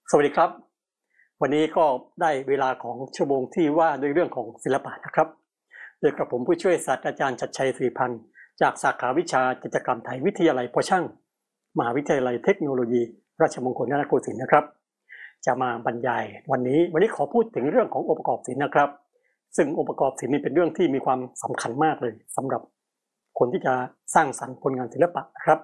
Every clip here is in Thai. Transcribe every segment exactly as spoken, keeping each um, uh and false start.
สวัสดีครับวันนี้ก็ได้เวลาของชั่วโมงที่ว่าด้วยเรื่องของศิลปะนะครับโดยกระผมผู้ช่วยศาสตราจารย์ชัดชัยศรีพันธ์จากสาขาวิชาจิตรกรรมไทยวิทยาลัยพอช่างมหาวิทยาลัยเทคโนโลยีราชมงคลนครโกสินทร์นะครับจะมาบรรยายวันนี้วันนี้ขอพูดถึงเรื่องขององค์ประกอบศิลป์นะครับซึ่งองค์ประกอบศิลป์นี้เป็นเรื่องที่มีความสำคัญมากเลยสำหรับคนที่จะสร้างสรรค์ผลงานศิลปะนะครับ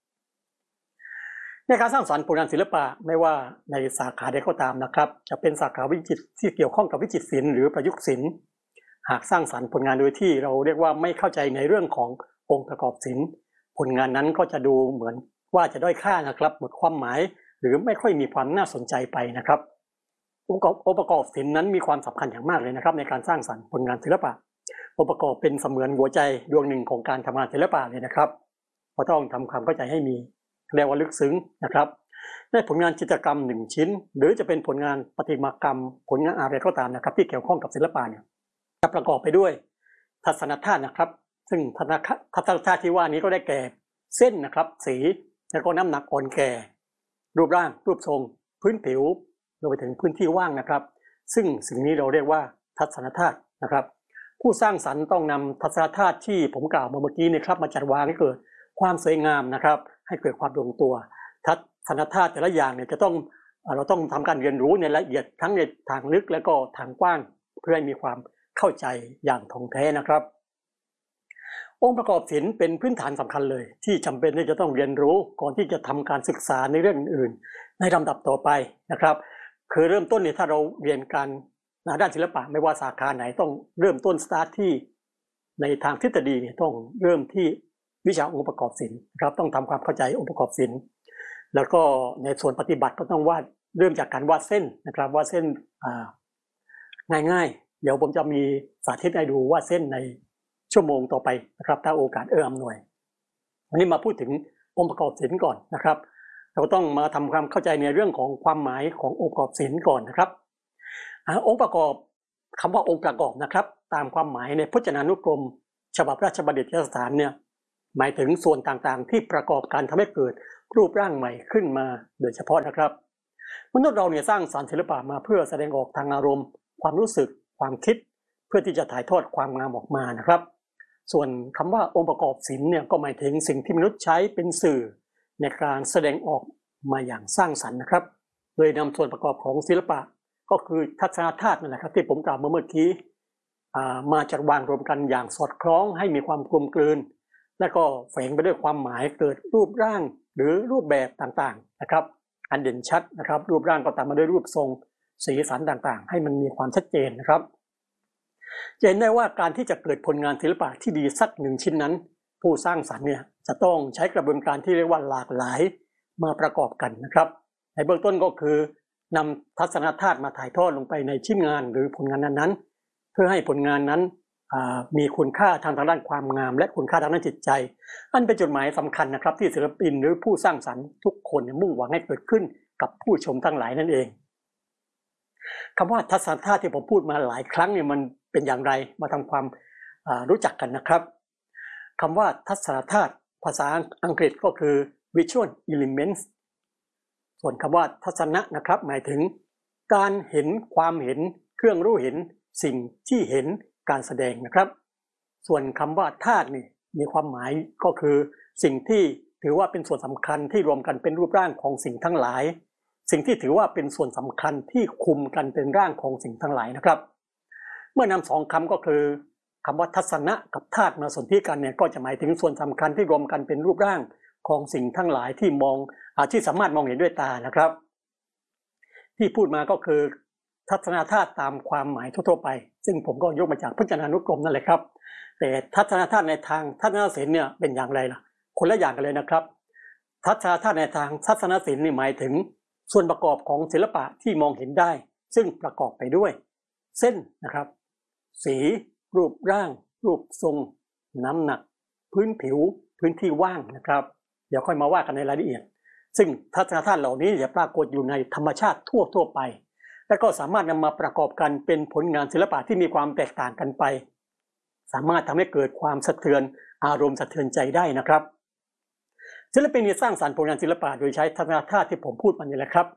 ในการสร้างสรรค์ผลงานศิลปะไม่ว่าในสาขาใดก็ตามนะครับจะเป็นสาขาวิจิตรที่เกี่ยวข้องกับวิจิตรศิลป์หรือประยุกต์ศิลป์หากสร้างสรรค์ผลงานโดยที่เราเรียกว่าไม่เข้าใจในเรื่องขององค์ประกอบศิลป์ผลงานนั้นก็จะดูเหมือนว่าจะด้อยค่านะครับหมดความหมายหรือไม่ค่อยมีความน่าสนใจไปนะครับองค์ประกอบศิลป์นั้นมีความสำคัญอย่างมากเลยนะครับในการสร้างสรรค์ผลงานศิลปะองค์ประกอบเป็นเสมือนหัวใจดวงหนึ่งของการทำงานศิลปะเลยนะครับเราต้องทำความเข้าใจให้มีเรียกว่าลึกซึ้งนะครับในผลงานจิตรกรรมหนึ่งชิ้นหรือจะเป็นผลงานประติมากรรมผลงานอะไรก็ตามนะครับที่เกี่ยวข้องกับศิลปะเนี่ยจะประกอบไปด้วยทัศนธาตุนะครับซึ่งทัศนธาตุที่ว่านี้ก็ได้แก่เส้นนะครับสีแล้วก็น้ำหนักอ่อนแก่รูปร่างรูปทรงพื้นผิวรวมไปถึงพื้นที่ว่างนะครับซึ่งสิ่งนี้เราเรียกว่าทัศนธาตุนะครับผู้สร้างสรรค์ต้องนำทัศนธาตุที่ผมกล่าวมาเมื่อกี้นะครับมาจัดวางให้เกิดความสวยงามนะครับให้เกิดความลงตัวทัศนธาตุแต่ละอย่างเนี่ยจะต้องเราต้องทำการเรียนรู้ในรายละเอียดทั้งในทางลึกและก็ทางกว้างเพื่อให้มีความเข้าใจอย่างท่องแท้นะครับองค์ประกอบศิลป์เป็นพื้นฐานสำคัญเลยที่จำเป็นที่จะต้องเรียนรู้ก่อนที่จะทำการศึกษาในเรื่องอื่นๆในลำดับต่อไปนะครับคือเริ่มต้นเนี่ยถ้าเราเรียนการด้านศิลปะไม่ว่าสาขาไหนต้องเริ่มต้นสตาร์ทที่ในทางทฤษฎีเนี่ยต้องเริ่มที่วิชาองค์ประกอบศิลป์ครับต้องทำความเข้าใจองค์ประกอบศิลป์แล้วก็ในส่วนปฏิบัติก็ต้องวาดเริ่มจากการวาดเส้นนะครับวาดเส้นง่ายๆเดี๋ยวผมจะมีสาธิตให้ดูวาดเส้นในชั่วโมงต่อไปนะครับถ้าโอกาสเอื้ออำนวยวันนี้มาพูดถึงองค์ประกอบศิลป์ก่อนนะครับเราต้องมาทำความเข้าใจในเรื่องของความหมายขององค์ประกอบศิลป์ก่อนนะครับองค์ประกอบคำว่าองค์ประกอบนะครับตามความหมายในพจนานุกรมฉบับราชบัณฑิตยสถานเนี่ยหมายถึงส่วนต่างๆที่ประกอบการทำให้เกิดรูปร่างใหม่ขึ้นมาโดยเฉพาะนะครับมนุษย์เราเนี่ยสร้างสรรค์ศิลปะมาเพื่อแสดงออกทางอารมณ์ความรู้สึกความคิดเพื่อที่จะถ่ายทอดความงามออกมานะครับส่วนคำว่าองค์ประกอบศิลป์เนี่ยก็หมายถึงสิ่งที่มนุษย์ใช้เป็นสื่อในการแสดงออกมาอย่างสร้างสรรค์นะครับโดยนำส่วนประกอบของศิลปะก็คือทัศนธาตุนั่นแหละครับที่ผมกล่าวเมื่อกี้มาจัดวางรวมกันอย่างสอดคล้องให้มีความกลมกลืนและก็แฝงไปด้วยความหมายเกิดรูปร่างหรือรูปแบบต่างๆนะครับอันเด่นชัดนะครับรูปร่างก็ตามมาด้วยรูปทรงสีสันต่างๆให้มันมีความชัดเจนนะครับจะเห็นได้ว่าการที่จะเกิดผลงานศิลปะที่ดีสักหนึ่งชิ้นนั้นผู้สร้างสรรค์เนี่ยจะต้องใช้กระบวนการที่เรียกว่าหลากหลายมาประกอบกันนะครับในเบื้องต้นก็คือนำทัศนธาตุมาถ่ายทอดลงไปในชิ้นงานหรือผลงานนั้นๆเพื่อให้ผลงานนั้นมีคุณค่าทางทางด้านความงามและคุณค่าทางด้านจิตใจอันเป็นจุดหมายสำคัญนะครับที่ศิลปินหรือผู้สร้างสรรค์ทุกคนมุ่งหวังให้เกิดขึ้นกับผู้ชมทั้งหลายนั่นเองคำว่าทัศนธาตุที่ผมพูดมาหลายครั้งเนี่ยมันเป็นอย่างไรมาทำความรู้จักกันนะครับคำว่าทัศนธาตุภาษาอังกฤษก็คือ visual elements ส่วนคำว่าทัศนะนะครับหมายถึงการเห็นความเห็นเครื่องรู้เห็นสิ่งที่เห็นการแสดงนะครับส่วนคำว่าธาตุนี่มีความหมายก็คือสิ่งที่ถือว่าเป็นส่วนสำคัญที่รวมกันเป็นรูปร่างของสิ่งทั้งหลายสิ่งที่ถือว่าเป็นส่วนสำคัญที่คุมกันเป็นร่างของสิ่งทั้งหลายนะครับเมื่อนำสองคำก็คือคำว่าทัศนะกับธาตุมาสนธิกันเนี่ยก็จะหมายถึงส่วนสำคัญที่รวมกันเป็นรูปร่างของสิ่งทั้งหลายที่มองที่สามารถมองเห็นด้วยตานะครับที่พูดมาก็คือทัศนธาตุตามความหมายทั่วๆไปซึ่งผมก็ยกมาจากพจนานุกรมนั่นแหละครับแต่ทัศนธาตุในทางทัศนศิลป์เนี่ยเป็นอย่างไรล่ะคนละอย่างกันเลยนะครับทัศนธาตุในทางทัศนศิลป์นี่หมายถึงส่วนประกอบของศิลปะที่มองเห็นได้ซึ่งประกอบไปด้วยเส้นนะครับสีรูปร่างรูปทรงน้ำหนักพื้นผิวพื้นที่ว่างนะครับเดี๋ยวค่อยมาว่ากันในรายละเอียดซึ่งทัศนธาตุเหล่านี้จะปรากฏอยู่ในธรรมชาติทั่วๆไปและก็สามารถนำมาประกอบกันเป็นผลงานศิลปะที่มีความแตกต่างกันไปสามารถทำให้เกิดความสะเทือนอารมณ์สะเทือนใจได้นะครับ ศิลปินสร้างสรรค์ผลงานศิลปะโดยใช้ทัศนธาตุที่ผมพูดมานี่แหละครับ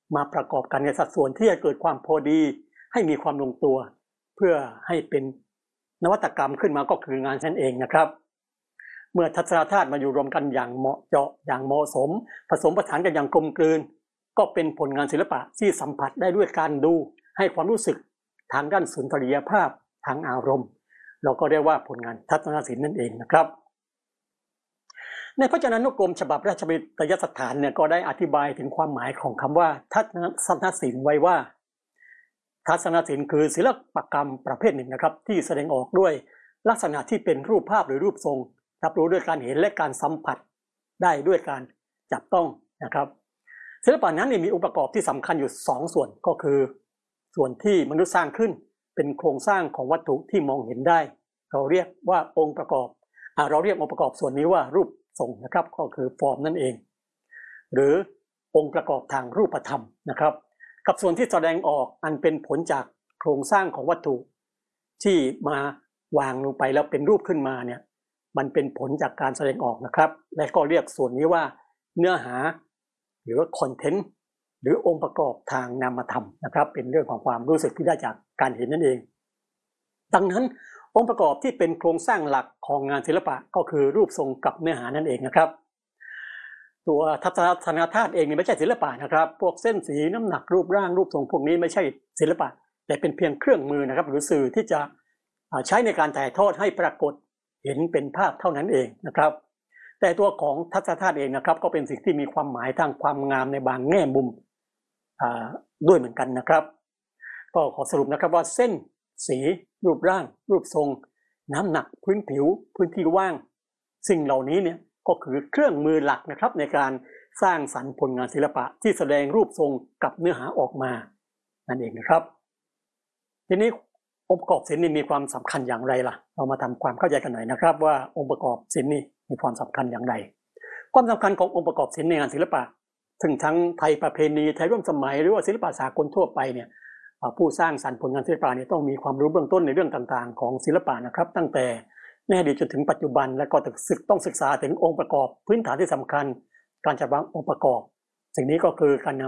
มาประกอบกันในสัดส่วนที่จะเกิดความพอดีให้มีความลงตัวเพื่อให้เป็นนวัตกรรมขึ้นมาก็คืองานนั่นเองนะครับเมื่อทัศนธาตุมาอยู่รวมกันอย่างเหมาะเจาะอย่างเหมาะสมผสมผสานกันอย่างกลมกลืนก็เป็นผลงานศิลปะที่สัมผัสได้ด้วยการดูให้ความรู้สึกทางด้านสุนทรียภาพทางอารมณ์เราก็เรียกว่าผลงานทัศนศิลป์นั่นเองนะครับในพจนานุกรมฉบับราชบัณฑิตยสถานเนี่ยก็ได้อธิบายถึงความหมายของคำว่าทัศนศิลป์ไว้ว่าทัศนศิลป์คือศิลปกรรมประเภทหนึ่งนะครับที่แสดงออกด้วยลักษณะที่เป็นรูปภาพหรือรูปทรงรับรู้ด้วยการเห็นและการสัมผัสได้ด้วยการจับต้องนะครับศิลปะนั้นมีองค์ประกอบที่สำคัญอยู่สองส่วนก็คือส่วนที่มนุษย์สร้างขึ้นเป็นโครงสร้างของวัตถุที่มองเห็นได้เราเรียกว่าองค์ประกอบเราเรียกองค์ประกอบส่วนนี้ว่ารูปทรงนะครับก็คือฟอร์มนั่นเองหรือองค์ประกอบทางรูปธรรมนะครับกับส่วนที่แสดงออกอันเป็นผลจากโครงสร้างของวัตถุที่มาวางลงไปแล้วเป็นรูปขึ้นมาเนี่ยมันเป็นผลจากการแสดงออกนะครับและก็เรียกส่วนนี้ว่าเนื้อหาหรือว่าคอนเทนต์หรือองค์ประกอบทางนามธรรมนะครับเป็นเรื่องของความรู้สึกที่ได้จากการเห็นนั่นเองดังนั้นองค์ประกอบที่เป็นโครงสร้างหลักของงานศิลปะก็คือรูปทรงกับเนื้อหานั่นเองนะครับตัวทัศนธาตุเองนี่ไม่ใช่ศิลปะนะครับพวกเส้นสีน้ำหนักรูปร่างรูปทรงพวกนี้ไม่ใช่ศิลปะแต่เป็นเพียงเครื่องมือนะครับหรือสื่อที่จะใช้ในการถ่ายทอดให้ปรากฏเห็นเป็นภาพเท่านั้นเองนะครับแต่ตัวของทัศนธาตุเองนะครับก็เป็นสิ่งที่มีความหมายทางความงามในบางแง่มุมด้วยเหมือนกันนะครับก็ขอสรุปนะครับว่าเส้นสีรูปร่างรูปทรงน้ำหนักพื้นผิวพื้นที่ว่างสิ่งเหล่านี้เนี่ยก็คือเครื่องมือหลักนะครับในการสร้างสรรค์ผลงานศิลปะที่แสดงรูปทรงกับเนื้อหาออกมานั่นเองนะครับทีนี้องค์ประกอบศิลป์นี่มีความสำคัญอย่างไรล่ะเรามาทำความเข้าใจกันหน่อยนะครับว่าองค์ประกอบศิลป์นี่มีความสำคัญอย่างไรความสำคัญขององค์ประกอบศิลป์ในงานศิลปะถึงทั้งไทยประเพณีไทยร่วมสมัยหรือว่าศิลปะสากลทั่วไปเนี่ยผู้สร้างสรรค์ผลงานศิลปะเนี่ยต้องมีความรู้เบื้องต้นในเรื่องต่างๆของศิลปะนะครับตั้งแต่ในอดีตจนถึงปัจจุบันและก็ต้องศึกษาถึงองค์ประกอบพื้นฐานที่สำคัญการจัดวางองค์ประกอบสิ่งนี้ก็คือการนำ